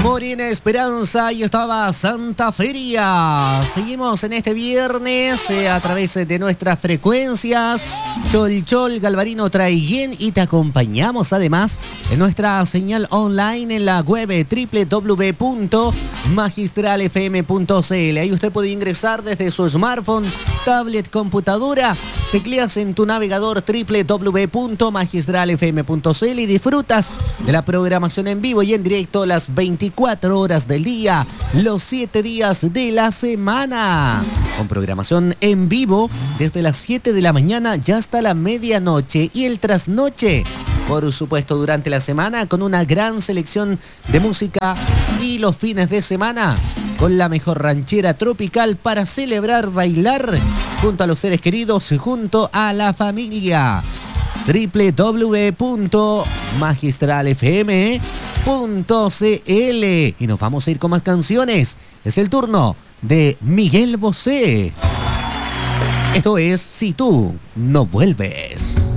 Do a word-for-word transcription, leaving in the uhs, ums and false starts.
Morena Esperanza y estaba Santa Feria. Seguimos en este viernes eh, a través de nuestras frecuencias Chol Chol, Galvarino Traiguén, y te acompañamos además en nuestra señal online en la web doble u doble u doble u punto magistral f m punto c l. Ahí usted puede ingresar desde su smartphone, tablet, computadora. Tecleas en tu navegador doble u doble u doble u punto magistral f m punto c l y disfrutas de la programación en vivo y en directo las veinticuatro horas del día, los siete días de la semana. Con programación en vivo desde las siete de la mañana ya hasta la medianoche y el trasnoche. Por supuesto, durante la semana con una gran selección de música y los fines de semana con la mejor ranchera tropical para celebrar, bailar junto a los seres queridos, junto a la familia. doble u doble u doble u punto magistral f m punto c l. Y nos vamos a ir con más canciones. Es el turno de Miguel Bosé. Esto es Si tú no vuelves.